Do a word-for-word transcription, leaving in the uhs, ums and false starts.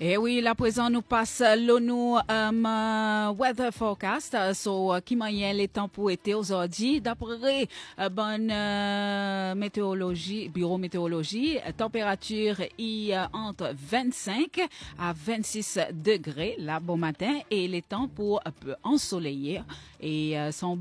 Et oui, là présent nous passe l'ONU um, weather forecast uh, so uh, qui moyen les temps pour été aujourd'hui d'après uh, bonne uh, météorologie bureau météorologie température y uh, entre vingt-cinq à vingt-six degrés là bon matin et les temps pour uh, ensoleillé et uh, son